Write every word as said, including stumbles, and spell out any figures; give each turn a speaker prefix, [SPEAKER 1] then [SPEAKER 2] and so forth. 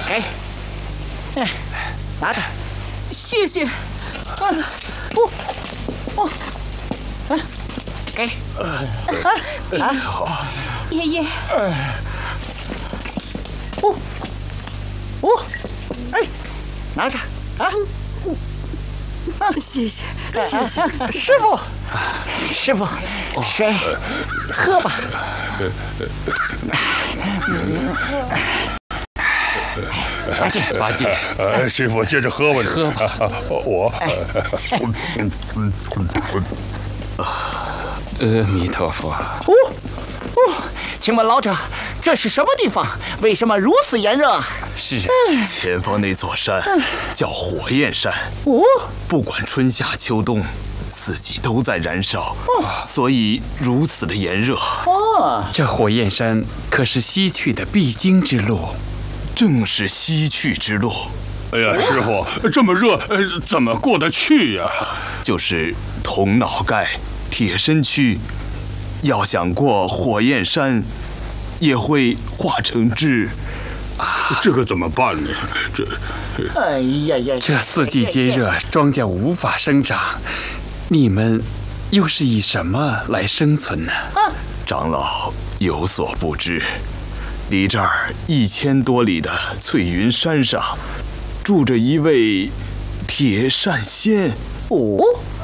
[SPEAKER 1] 给，哎，拿着。
[SPEAKER 2] 谢谢。
[SPEAKER 1] 啊，哦，哦，啊，给。啊，好。
[SPEAKER 2] 爷爷。
[SPEAKER 1] 哦，哦，哎，拿着啊。
[SPEAKER 2] 啊，谢谢，谢谢，
[SPEAKER 1] 师傅，师傅，水，喝吧。八戒，
[SPEAKER 3] 八戒，呃，师傅接着喝吧，
[SPEAKER 1] 喝吧。
[SPEAKER 3] 我，
[SPEAKER 4] 阿弥陀佛。
[SPEAKER 1] 哦哦，请问老者，这是什么地方？为什么如此炎热？
[SPEAKER 4] 是啊，
[SPEAKER 5] 前方那座山叫火焰山。
[SPEAKER 1] 哦，
[SPEAKER 5] 不管春夏秋冬，四季都在燃烧，所以如此的炎热。
[SPEAKER 1] 哦，
[SPEAKER 4] 这火焰山可是西去的必经之路。
[SPEAKER 5] 正是西去之路。
[SPEAKER 3] 哎呀，师傅，这么热，呃，怎么过得去呀？
[SPEAKER 5] 就是铜脑盖、铁身躯，要想过火焰山，也会化成汁。
[SPEAKER 3] 啊，这可怎么办呢？这，
[SPEAKER 1] 哎呀呀，
[SPEAKER 4] 这四季皆热，庄稼无法生长，你们又是以什么来生存呢？
[SPEAKER 1] 啊，
[SPEAKER 5] 长老有所不知。离这儿一千多里的翠云山上，住着一位铁扇仙。
[SPEAKER 1] 哦，